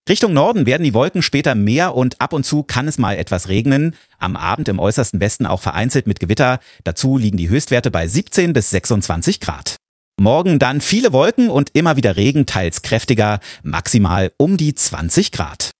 Richtung Norden werden die Wolken später mehr und ab und zu kann es mal etwas regnen. Am Abend im äußersten Westen auch vereinzelt mit Gewitter. Dazu liegen die Höchstwerte bei 17 bis 26 Grad. Morgen dann viele Wolken und immer wieder Regen, teils kräftiger, maximal um die 20 Grad.